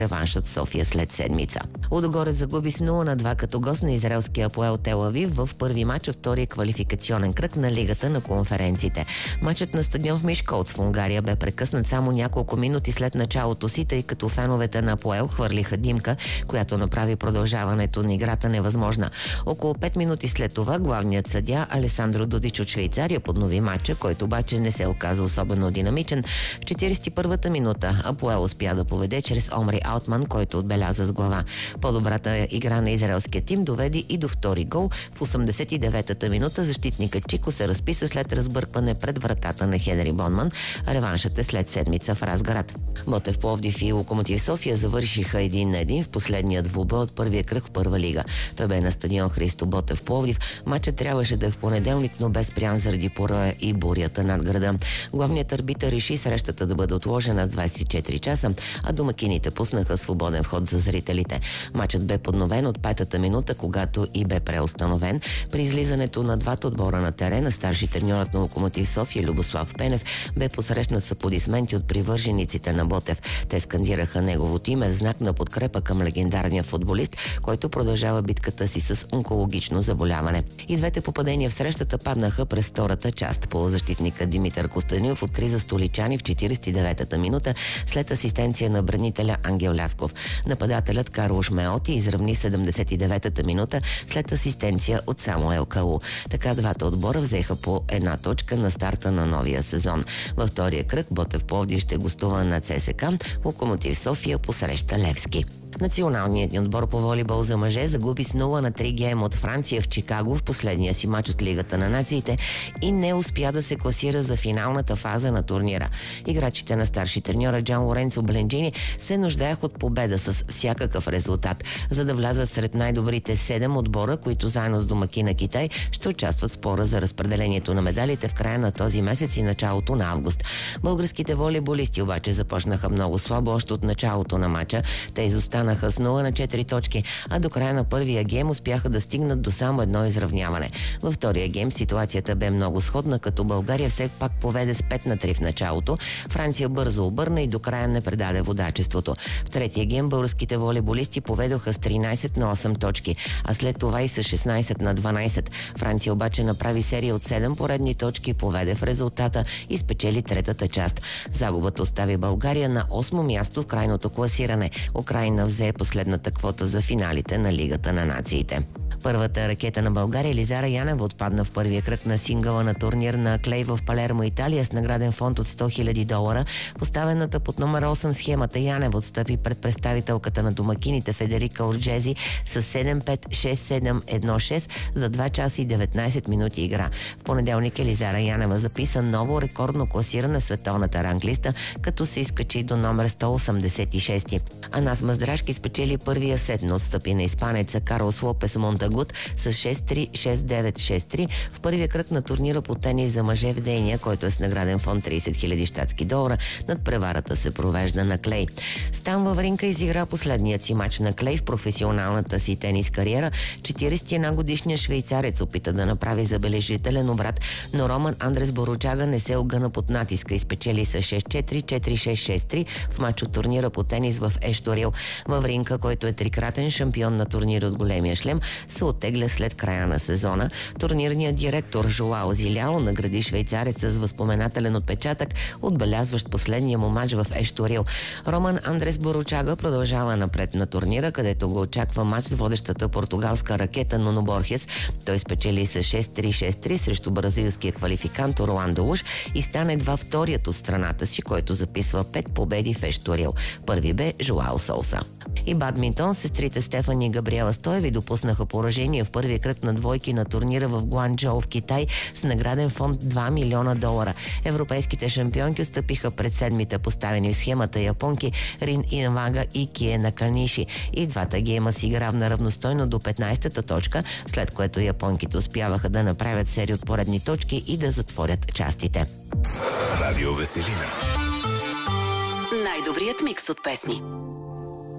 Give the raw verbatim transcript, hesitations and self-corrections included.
реваншът в София след седмица. Лудогорец загуби с нула на два като гост на израелския Апоел Тел Авив в първи матч от втория квалификационен кръг на Лигата на конференциите. Матчът на стадион в Мишколц в Унгария бе прекъснат само няколко минути след началото си, тъй като феновете на Апоел хвърлиха димка, която направи продължаването на играта невъзможна. Около пет минути след това главният съдия Алесандро Дудич от Швейцария поднови матча, който обаче не се оказа особено динамичен. В четиридесет и първата минута Апоел успя да поведе чрез Омри Алтман, който отбеляза с глава. По-добрата игра на израелския тим доведе и до втори гол. В осемдесет и деветата минута защитникът Чико се разписа след разбъркване пред вратата на Хенри Бонман. Реваншът е след седмица в Разград. Ботев Пловдив и Локомотив София завършиха един на един в последния двубой от първия кръг в първа лига. Той бе на стадион Христо Ботев Пловдив. Матчът трябваше да е в понеделник, но бе спрян заради пороя и бурята над града. Главният арбитър реши срещата да бъде отложена с двадесет и четири часа, а домакините пуснаха свободен вход за зрителите. Матчът бе подновен от петата минута, когато и бе преустановен. При излизането на двата отбора на терена, старши треньорът на Локомотив София Любослав Пенев бе посрещнат с аплодисменти от привържениците на Ботев. Те скандираха неговото име в знак на подкрепа към легендарния футболист, който продължава битката си с онкологично заболяване. И двете попадения в срещата паднаха през втората част. Полузащитника Димитър Костанилов откри за столичани в четиридесет и деветата минута след асистенция на бранителя Ангел Лясков. Нападателят Карлош Меоти изравни седемдесет и деветата минута след асистенция от Самуел Калу. Така двата отбора взеха по една точка на старта на новия сезон. Във втория кръг Ботев Пловдив ще гостува на ЦСКА, Локомотив София посреща Левски. Националният ни отбор по волейбол за мъже загуби с нула на три гейма от Франция в Чикаго в последния си мач от Лигата на нациите и не успя да се класира за финалната фаза на турнира. Играчите на старши треньора Джан Лоренцо Бленджини се нуждаеха от победа с всякакъв резултат, за да влязат сред най-добрите седем отбора, които заедно с домакина Китай ще участват в спора за разпределението на медалите в края на този месец и началото на август. Българските волейболисти обаче започнаха много слабо още от началото на матча. Те изостанаха с нула на четири точки, а до края на първия гейм успяха да стигнат до само едно изравняване. Във втория гейм ситуацията бе много сходна, като България все пак поведе с пет на три в началото. Франция бързо обърна и до края не предаде водачеството. В третия гейм българските волейболисти поведоха с тринадесет на осем точки, а след това и с шестнадесет на дванадесет. Франция обаче направи серия от седем поредни точки, поведе в резултата и спечели третата част. Загубата остави България на осмо място в крайното класиране. Украйна взе последната квота за финалите на Лигата на нациите. Първата ракета на България Елизара Янева отпадна в първия кръг на сингъла на турнир на клей в Палермо, Италия с награден фонд от сто хиляди долара. Поставената под номер осем схемата Янева отстъпи пред представителката на домакините Федерика Орджези с седем пет, шест седем, едно шест за два часа и деветнадесет минути игра. В понеделник Елизара Янева записа ново рекордно класиране в световната ранглиста, като се изкачи до номер сто осемдесет и шест. Анас Маздрашки спечели първия сет, но отстъпи на испанеца Карлос Лопес Монтагут с шест три, шест девет, шест три в първия кръг на турнира по тенис за мъже в Дейния, който е с награден фонд тридесет хиляди щатски долара. Над преварата се провежда на клей. Стан Вавринка изигра последният си мач на клей в професионалната си тенис кариера. четиридесет и една годишният швейцарец опита да направи забележителен обрат, но Роман Андрес Боручага не се огъна под натиска и спечели с шест четири, четири шест, шест три в мач от турнира по тенис в Ешторил. Вавринка, който е трикратен шампион на турнира от големия шлем, се оттегля след края на сезона. Турнирният директор Жоао Зиляо награди швейцареца с възпоменателен отпечатък, отбелязващ последния му мач в Ешторил. Роман Андрес Боручага продължава напред на турнира, където го очаква мач с водещата португалска ракета Нуно Борхес. Той спечели с шест три, шест три срещу бразилския квалификант Орландо Уш и стане едва вторият от страната си, който записва пет победи в Ешторил. Първи бе Жоао Солса. И бадминтон, сестрите Стефани и Габриела Стоеви допуснаха поражение в първия кръг на двойки на турнира в Гуанчжоу в Китай с награден фонд два милиона долара. Европейските шампионки отстъпиха пред седмите поставени в схемата японки Рин Инвага и Кие Наканиши. И двата гейма си игра на равностойно до петнадесета точка, след което японките успяваха да направят серия от поредни точки и да затворят частите. Радио Веселина. Най-добрият микс от песни.